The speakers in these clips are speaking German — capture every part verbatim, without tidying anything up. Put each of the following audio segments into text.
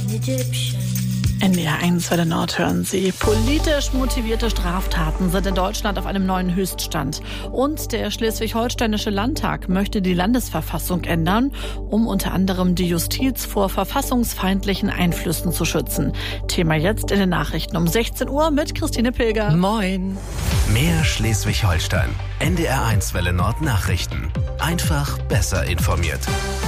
N D R eins Welle Nord hören Sie. Politisch motivierte Straftaten sind in Deutschland auf einem neuen Höchststand. Und der Schleswig-Holsteinische Landtag möchte die Landesverfassung ändern, um unter anderem die Justiz vor verfassungsfeindlichen Einflüssen zu schützen. Thema jetzt in den Nachrichten um sechzehn Uhr mit Christine Pilger. Moin. Mehr Schleswig-Holstein. N D R eins Welle Nord Nachrichten. Einfach besser informiert.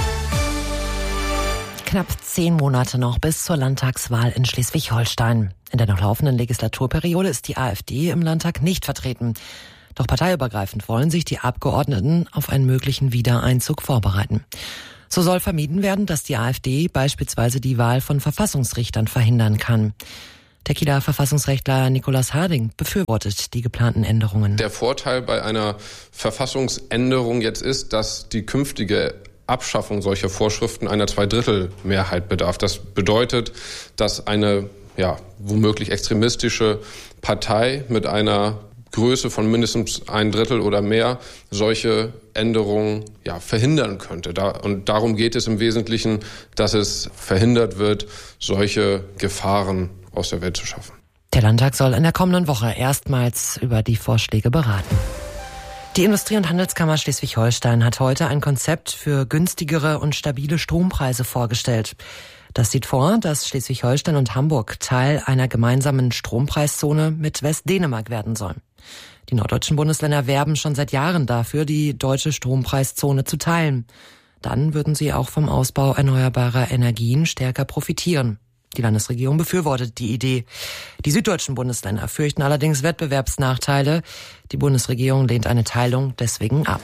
Knapp zehn Monate noch bis zur Landtagswahl in Schleswig-Holstein. In der noch laufenden Legislaturperiode ist die AfD im Landtag nicht vertreten. Doch parteiübergreifend wollen sich die Abgeordneten auf einen möglichen Wiedereinzug vorbereiten. So soll vermieden werden, dass die AfD beispielsweise die Wahl von Verfassungsrichtern verhindern kann. Der Kieler Verfassungsrechtler Nikolaus Harding befürwortet die geplanten Änderungen. Der Vorteil bei einer Verfassungsänderung jetzt ist, dass die künftige Abschaffung solcher Vorschriften einer Zweidrittelmehrheit bedarf. Das bedeutet, dass eine ja, womöglich extremistische Partei mit einer Größe von mindestens ein Drittel oder mehr solche Änderungen ja, verhindern könnte. Da, und darum geht es im Wesentlichen, dass es verhindert wird, solche Gefahren aus der Welt zu schaffen. Der Landtag soll in der kommenden Woche erstmals über die Vorschläge beraten. Die Industrie- und Handelskammer Schleswig-Holstein hat heute ein Konzept für günstigere und stabile Strompreise vorgestellt. Das sieht vor, dass Schleswig-Holstein und Hamburg Teil einer gemeinsamen Strompreiszone mit Westdänemark werden sollen. Die norddeutschen Bundesländer werben schon seit Jahren dafür, die deutsche Strompreiszone zu teilen. Dann würden sie auch vom Ausbau erneuerbarer Energien stärker profitieren. Die Landesregierung befürwortet die Idee. Die süddeutschen Bundesländer fürchten allerdings Wettbewerbsnachteile. Die Bundesregierung lehnt eine Teilung deswegen ab.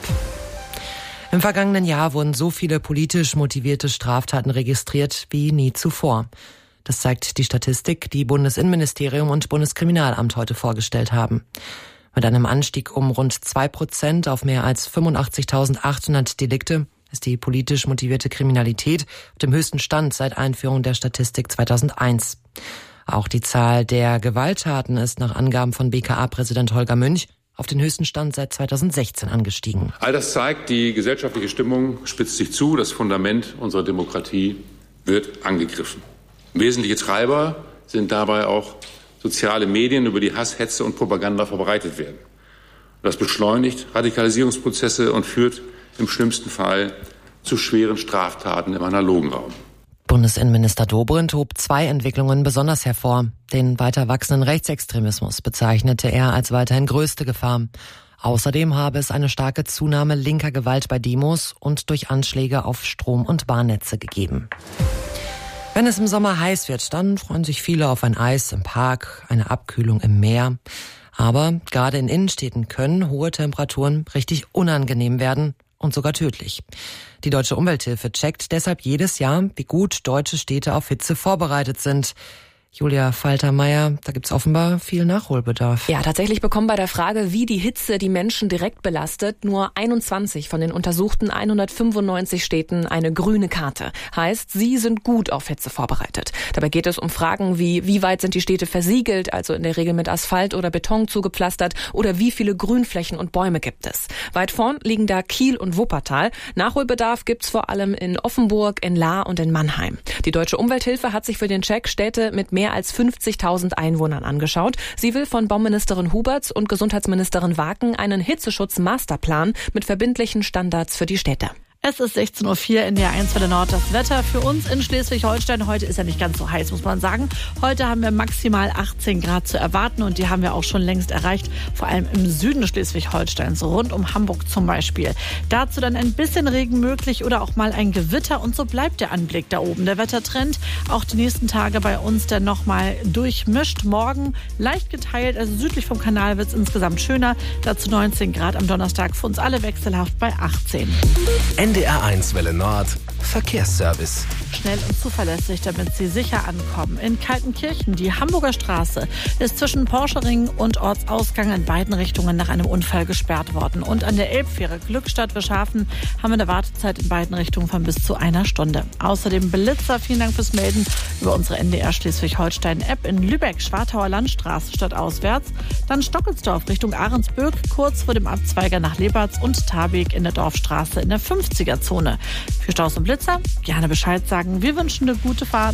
Im vergangenen Jahr wurden so viele politisch motivierte Straftaten registriert wie nie zuvor. Das zeigt die Statistik, die Bundesinnenministerium und Bundeskriminalamt heute vorgestellt haben. Mit einem Anstieg um rund zwei Prozent auf mehr als fünfundachtzigtausendachthundert Delikte ist die politisch motivierte Kriminalität auf dem höchsten Stand seit Einführung der Statistik zweitausendeins. Auch die Zahl der Gewalttaten ist nach Angaben von B K A-Präsident Holger Münch auf den höchsten Stand seit zweitausendsechzehn angestiegen. All das zeigt, die gesellschaftliche Stimmung spitzt sich zu, das Fundament unserer Demokratie wird angegriffen. Wesentliche Treiber sind dabei auch soziale Medien, über die Hass, Hetze und Propaganda verbreitet werden. Das beschleunigt Radikalisierungsprozesse und führt im schlimmsten Fall zu schweren Straftaten im analogen Raum. Bundesinnenminister Dobrindt hob zwei Entwicklungen besonders hervor. Den weiter wachsenden Rechtsextremismus bezeichnete er als weiterhin größte Gefahr. Außerdem habe es eine starke Zunahme linker Gewalt bei Demos und durch Anschläge auf Strom- und Bahnnetze gegeben. Wenn es im Sommer heiß wird, dann freuen sich viele auf ein Eis im Park, eine Abkühlung im Meer. Aber gerade in Innenstädten können hohe Temperaturen richtig unangenehm werden und sogar tödlich. Die Deutsche Umwelthilfe checkt deshalb jedes Jahr, wie gut deutsche Städte auf Hitze vorbereitet sind. Julia Faltermeier, da gibt's offenbar viel Nachholbedarf. Ja, tatsächlich bekommen bei der Frage, wie die Hitze die Menschen direkt belastet, nur einundzwanzig von den untersuchten hundertfünfundneunzig Städten eine grüne Karte. Heißt, sie sind gut auf Hitze vorbereitet. Dabei geht es um Fragen wie, wie weit sind die Städte versiegelt, also in der Regel mit Asphalt oder Beton zugepflastert, oder wie viele Grünflächen und Bäume gibt es. Weit vorn liegen da Kiel und Wuppertal. Nachholbedarf gibt's vor allem in Offenburg, in Lahr und in Mannheim. Die Deutsche Umwelthilfe hat sich für den Check Städte mit mehr als fünfzigtausend Einwohnern angeschaut. Sie will von Bauministerin Huberts und Gesundheitsministerin Waken einen Hitzeschutz-Masterplan mit verbindlichen Standards für die Städte. Es ist sechzehn Uhr vier in der eins Welle Nord. Das Wetter für uns in Schleswig-Holstein. Heute ist ja nicht ganz so heiß, muss man sagen. Heute haben wir maximal achtzehn Grad zu erwarten und die haben wir auch schon längst erreicht. Vor allem im Süden Schleswig-Holsteins, rund um Hamburg zum Beispiel. Dazu dann ein bisschen Regen möglich oder auch mal ein Gewitter. Und so bleibt der Anblick da oben. Der Wettertrend auch die nächsten Tage bei uns dann nochmal durchmischt. Morgen leicht geteilt, also südlich vom Kanal wird es insgesamt schöner. Dazu neunzehn Grad am Donnerstag, für uns alle wechselhaft bei achtzehn. N D R eins Welle Nord Verkehrsservice. Schnell und zuverlässig, damit Sie sicher ankommen. In Kaltenkirchen, die Hamburger Straße, ist zwischen Porschering und Ortsausgang in beiden Richtungen nach einem Unfall gesperrt worden. Und an der Elbfähre Glückstadt-Wischhafen haben wir eine Wartezeit in beiden Richtungen von bis zu einer Stunde. Außerdem Blitzer, vielen Dank fürs Melden über unsere N D R Schleswig-Holstein-App in Lübeck, Schwartauer Landstraße statt auswärts. Dann Stockelsdorf Richtung Ahrensböck, kurz vor dem Abzweiger nach Leberts und Tarbeck in der Dorfstraße in der fünfziger Zone. Für Staus und Blitz kürzer? Gerne Bescheid sagen. Wir wünschen eine gute Fahrt.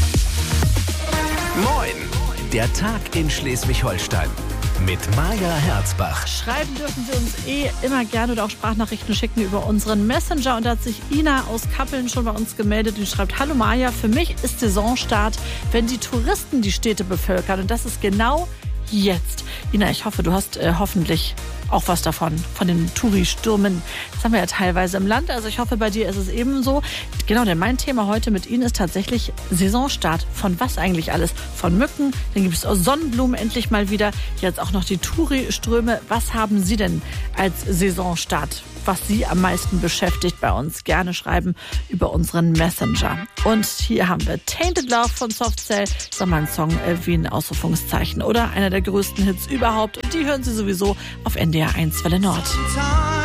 Moin, der Tag in Schleswig-Holstein mit Maja Herzbach. Schreiben dürfen Sie uns eh immer gerne oder auch Sprachnachrichten schicken über unseren Messenger. Und da hat sich Ina aus Kappeln schon bei uns gemeldet und schreibt: Hallo Maja, für mich ist Saisonstart, wenn die Touristen die Städte bevölkern. Und das ist genau jetzt. Ina, ich hoffe, du hast äh, hoffentlich auch was davon, von den Touri-Stürmen. Das haben wir ja teilweise im Land. Also ich hoffe, bei dir ist es ebenso. Genau, denn mein Thema heute mit Ihnen ist tatsächlich Saisonstart. Von was eigentlich alles? Von Mücken, dann gibt es auch Sonnenblumen endlich mal wieder. Jetzt auch noch die Touri-Ströme. Was haben Sie denn als Saisonstart, was Sie am meisten beschäftigt bei uns? Gerne schreiben über unseren Messenger. Und hier haben wir Tainted Love von Soft Cell. Das ist doch mal ein Song wie ein Ausrufungszeichen oder einer der größten Hits überhaupt. Und die hören Sie sowieso auf N D R eins Welle Nord.